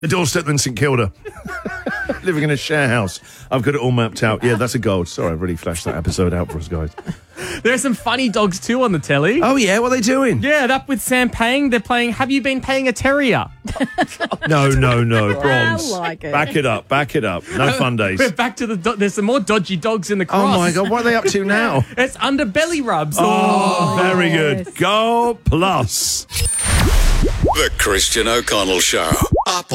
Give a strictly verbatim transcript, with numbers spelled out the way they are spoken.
The doorstep in St Kilda. Living in a share house. I've got it all mapped out. Yeah, that's a gold. Sorry, I've really flashed that episode out for us, guys. There are some funny dogs too on the telly. Oh, yeah? What are they doing? Yeah, that with Sam Payne. They're playing Have You Been Paying a Terrier? No, no, no. Bronze. I like it. Back it up. Back it up. No fun days. We're back to the... Do- There's some more dodgy dogs in the Oh, cross. my God. What are they up to now? It's under belly rubs. Oh, very good. yes. Go plus. The Christian O'Connell Show. Up